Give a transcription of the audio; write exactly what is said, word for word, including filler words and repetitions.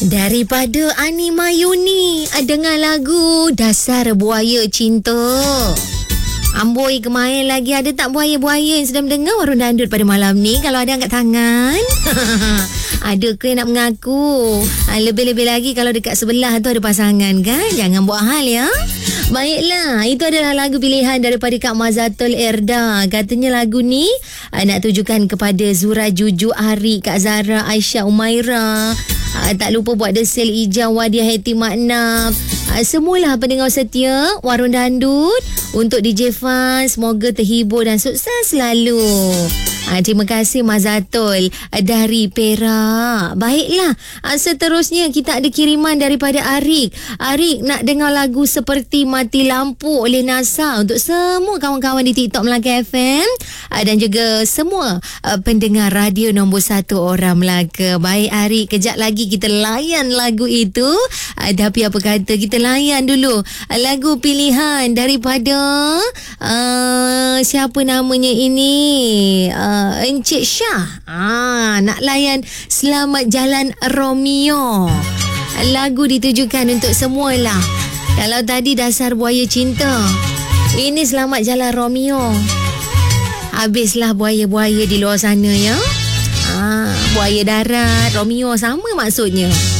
Daripada Ani Mayuni, dengar lagu Dasar Buaya Cinta. Amboi kemain lagi, ada tak buaya-buaya yang sedang mendengar Warung Dandut pada malam ni? Kalau ada angkat tangan. Ada ke yang nak mengaku? Lebih-lebih lagi kalau dekat sebelah tu ada pasangan kan? Jangan buat hal ya. Baiklah, itu adalah lagu pilihan daripada Kak Mazatul Erda. Katanya lagu ni nak tujukan kepada Zura, Juju, Ari, Kak Zara, Aisyah, Umaira. Uh, tak lupa buat desel Ijam, Wadia, Heti, Maknab. Uh, semualah pendengar setia Warung Dandut. Untuk D J Fan, semoga terhibur dan sukses selalu. Uh, terima kasih Mazatul uh, dari Perak. Baiklah, uh, seterusnya kita ada kiriman daripada Arik. Arik nak dengar lagu Seperti Mati Lampu oleh NASA untuk semua kawan-kawan di TikTok Melaka F M uh, dan juga semua uh, pendengar radio nombor satu orang Melaka. Baik Arik, kejap lagi kita layan lagu itu. Uh, tapi apa kata kita layan dulu uh, lagu pilihan daripada uh, siapa namanya ini? Uh, Encik Syah. Ah, nak layan Selamat Jalan Romeo. Lagu ditujukan untuk semualah. Kalau tadi Dasar Buaya Cinta, ini Selamat Jalan Romeo. Habislah buaya-buaya di luar sana ya. Ah, buaya darat, Romeo sama maksudnya.